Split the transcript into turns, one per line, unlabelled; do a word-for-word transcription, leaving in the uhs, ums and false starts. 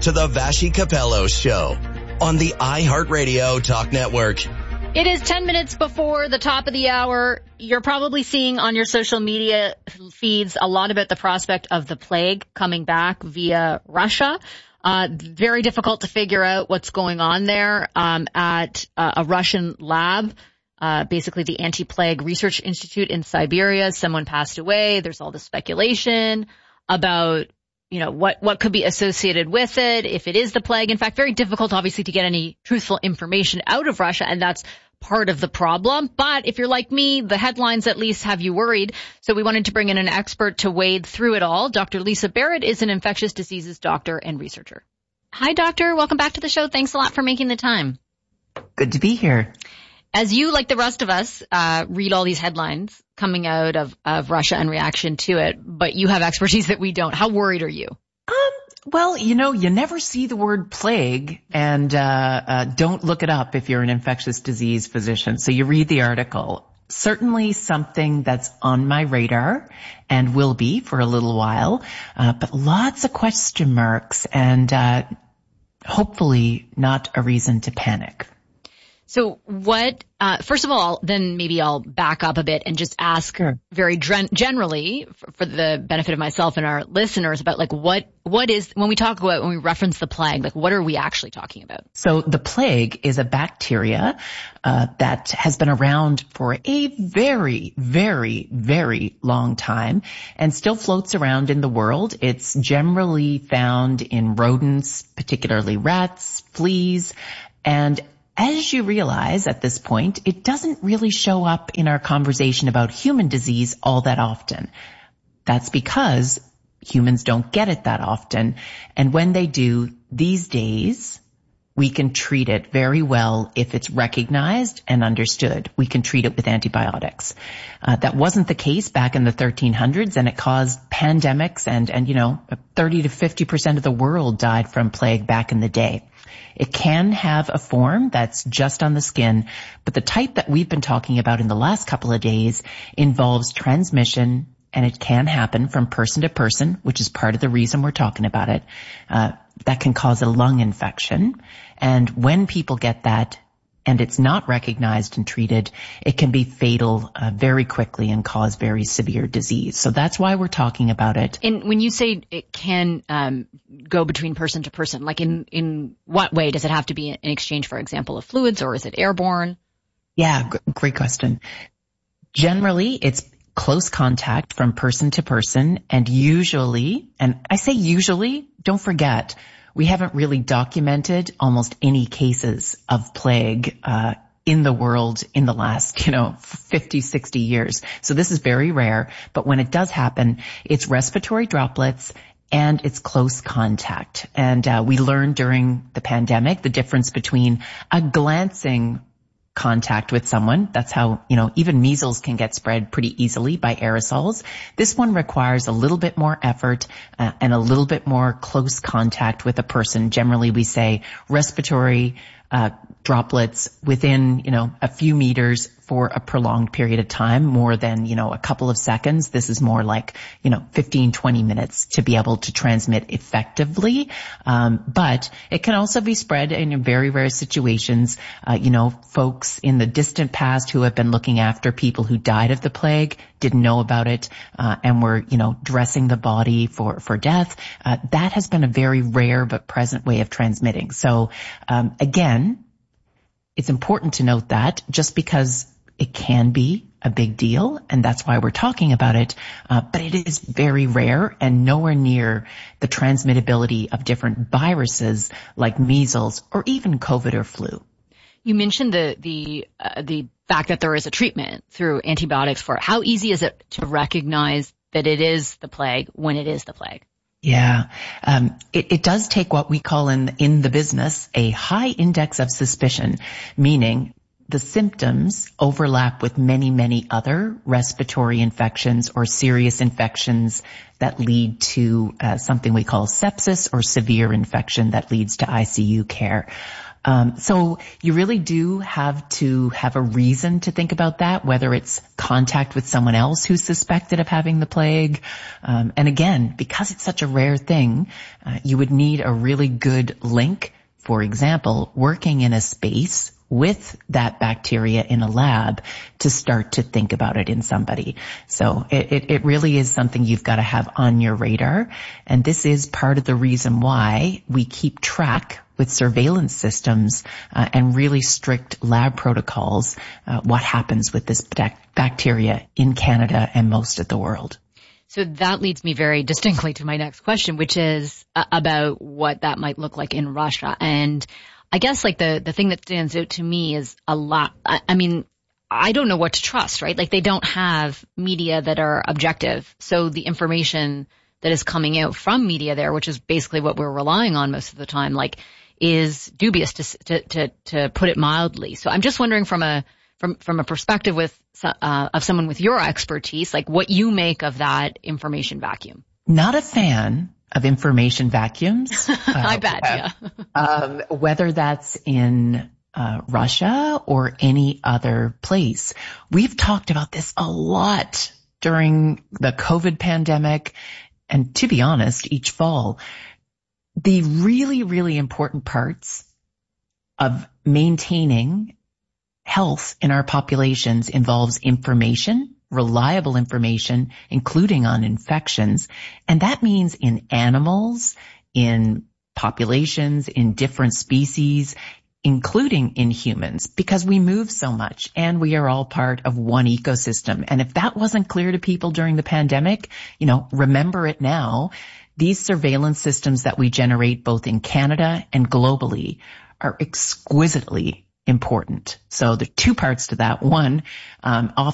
to the Vashi Capello Show on the iHeartRadio Talk Network.
It is ten minutes before the top of the hour. You're probably seeing on your social media feeds a lot about the prospect of the plague coming back via Russia. Uh, very difficult to figure out what's going on there um, at uh, a Russian lab. Uh, basically the Anti-Plague Research Institute in Siberia. Someone passed away. There's all this speculation about, you know, what, what could be associated with it, if it is the plague. In fact, very difficult, obviously, to get any truthful information out of Russia, and that's part of the problem. But if you're like me, the headlines at least have you worried. So we wanted to bring in an expert to wade through it all. Doctor Lisa Barrett is an infectious diseases doctor and researcher. Hi, doctor. Welcome back to the show. Thanks a lot for making the time.
Good to be here.
As you, like the rest of us, uh, read all these headlines coming out of, of Russia and reaction to it, but you have expertise that we don't. How worried are you?
Um, well, you know, you never see the word plague, and uh, uh don't look it up if you're an infectious disease physician. So you read the article. Certainly something that's on my radar and will be for a little while, uh, but lots of question marks and uh hopefully not a reason to panic.
So what, uh, first of all, then maybe I'll back up a bit and just ask
sure.
very gen- generally for, for the benefit of myself and our listeners about like what, what is, when we talk about, when we reference the plague, like what are we actually talking about?
So the plague is a bacteria, uh, that has been around for a very, very, very long time and still floats around in the world. It's generally found in rodents, particularly rats, fleas, and as you realize at this point, it doesn't really show up in our conversation about human disease all that often. That's because humans don't get it that often. And when they do, these days, we can treat it very well if it's recognized and understood. We can treat it with antibiotics. Uh, that wasn't the case back in the thirteen hundreds, and it caused pandemics and, and, you know, thirty to fifty percent of the world died from plague back in the day. It can have a form that's just on the skin, but the type that we've been talking about in the last couple of days involves transmission, and it can happen from person to person, which is part of the reason we're talking about it. Uh, that can cause a lung infection. And when people get that and it's not recognized and treated, it can be fatal uh, very quickly and cause very severe disease. So that's why we're talking about it.
And when you say it can um, go between person to person, like in, in what way? Does it have to be in exchange, for example, of fluids, or is it airborne?
Yeah, g- great question. Generally, it's close contact from person to person, and usually, and I say usually, don't forget, we haven't really documented almost any cases of plague uh in the world in the last, you know, fifty, sixty years. So this is very rare, but when it does happen, it's respiratory droplets and it's close contact. And uh, we learned during the pandemic the difference between a glancing contact with someone. That's how, you know, even measles can get spread pretty easily by aerosols. This one requires a little bit more effort uh, and a little bit more close contact with a person. Generally, we say respiratory uh droplets within, you know, a few meters for a prolonged period of time, more than, you know, a couple of seconds. This is more like, you know, fifteen, twenty minutes to be able to transmit effectively. Um, but it can also be spread in very rare situations. Uh, you know, folks in the distant past who have been looking after people who died of the plague didn't know about it, uh, and were, you know, dressing the body for, for death. Uh, that has been a very rare but present way of transmitting. So, um, again, it's important to note that just because it can be a big deal, and that's why we're talking about it, uh, but it is very rare and nowhere near the transmittability of different viruses like measles or even COVID or flu.
You mentioned the the uh, the fact that there is a treatment through antibiotics for it. How easy is it to recognize that it is the plague when it is the plague?
Yeah, um, it, it does take what we call in in the business a high index of suspicion, meaning the symptoms overlap with many, many other respiratory infections or serious infections that lead to uh, something we call sepsis or severe infection that leads to I C U care. Um, so you really do have to have a reason to think about that, whether it's contact with someone else who's suspected of having the plague. Um, and again, because it's such a rare thing, uh, you would need a really good link. For example, working in a space with that bacteria in a lab to start to think about it in somebody. So it, it, it really is something you've got to have on your radar. And this is part of the reason why we keep track with surveillance systems uh, and really strict lab protocols, uh, what happens with this bacteria in Canada and most of the world.
So that leads me very distinctly to my next question, which is uh, about what that might look like in Russia. And I guess like the, the thing that stands out to me is a lot. I, I mean, I don't know what to trust, right? Like they don't have media that are objective. So the information that is coming out from media there, which is basically what we're relying on most of the time, like is dubious to, to, to, to put it mildly. So I'm just wondering from a, from, from a perspective with, uh, of someone with your expertise, like what you make of that information vacuum.
Not a fan of information vacuums. Uh,
I bet, yeah.
um, whether that's in uh, Russia or any other place. We've talked about this a lot during the COVID pandemic, and to be honest, each fall. The really, really important parts of maintaining health in our populations involves information, reliable information, including on infections. And that means in animals, in populations, in different species, including in humans, because we move so much and we are all part of one ecosystem. And if that wasn't clear to people during the pandemic, you know, remember it now. These surveillance systems that we generate both in Canada and globally are exquisitely important. So there are two parts to that. One, um,